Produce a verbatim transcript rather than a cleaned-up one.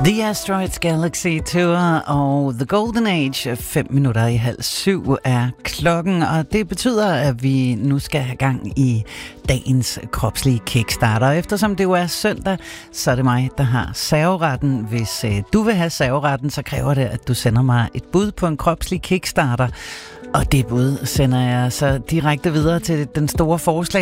The Asteroids Galaxy Tour og The Golden Age. Fem minutter i halv syv er klokken, og det betyder, at vi nu skal have gang i dagens kropslige kickstarter. Eftersom det jo er søndag, så er det mig, der har serveretten. Hvis øh, du vil have serveretten, så kræver det, at du sender mig et bud på en kropslig kickstarter. Og det bud sender jeg så direkte videre til den store forslag